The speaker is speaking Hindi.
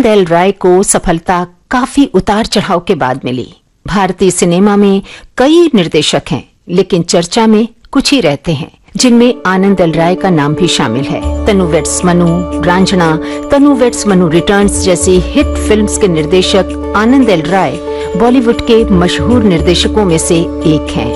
एल राय को सफलता काफी उतार चढ़ाव के बाद मिली। भारतीय सिनेमा में कई निर्देशक हैं, लेकिन चर्चा में कुछ ही रहते हैं, जिनमें आनंद एल राय का नाम भी शामिल है। तनु वेड्स मनु, रांझना, तनु वेड्स मनु रिटर्न्स जैसी हिट फिल्म्स के निर्देशक आनंद एल राय बॉलीवुड के मशहूर निर्देशकों में से एक हैं।